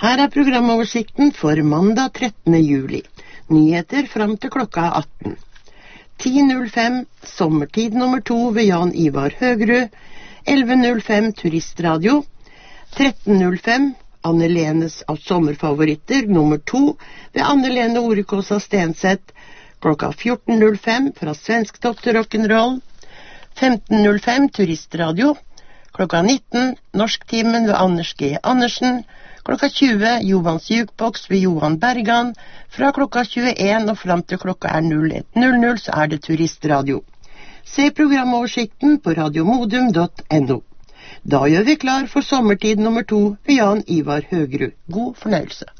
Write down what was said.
Her er programoversikten for mandag 13. juli. Nyheter fram til klokka 18. 10.05 Sommertid nummer 2 ved Jan Ivar Høgerud. 11.05 Turistradio. 13.05 Anne-Lenes av sommerfavoritter nummer 2 ved Anne-Lene Orekåsa Stenseth. Klokka 14.05 fra Svensktopp til Rock'n'Roll. 15.05 Turistradio. Klokka 19 Norsktimen ved Anders G. Andersen. Klokka 20 Johans Jukebox ved Johan Bergan. Fra klokka 21 og fram til klokka 01.00 så er det Turistradio. Se programoversikten på radiomodum.no. Da gjør vi klar for sommertid nummer 2 ved Jan Ivar Høgerud. God fornøyelse.